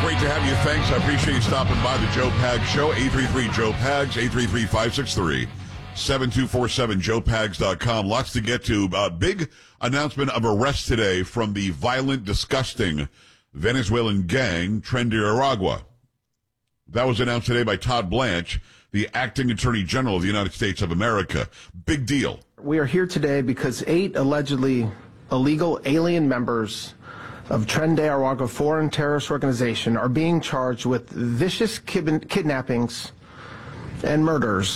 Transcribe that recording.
Great to have you. Thanks. I appreciate you stopping by the Joe Pags Show. 833-JOE-PAGS, 833-563-7247, joepags.com. Lots to get to. Big announcement of arrest today from the violent, disgusting Venezuelan gang, Tren de Aragua. That was announced today by Todd Blanche, the acting Attorney General of the United States of America. Big deal. We are here today because 8 allegedly illegal alien members of Tren de Aragua foreign terrorist organization are being charged with vicious kidnappings and murders